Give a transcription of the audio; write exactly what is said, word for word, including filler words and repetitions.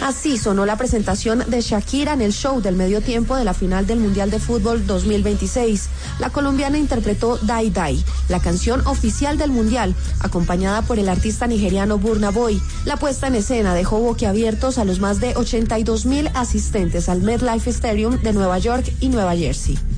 Así sonó la presentación de Shakira en el show del medio tiempo de la final del Mundial de Fútbol dos mil veintiséis. La colombiana interpretó Die Die, la canción oficial del Mundial, acompañada por el artista nigeriano Burna Boy. La puesta en escena dejó boquiabiertos a los más de ochenta y dos mil asistentes al MetLife Stadium de Nueva York y Nueva Jersey.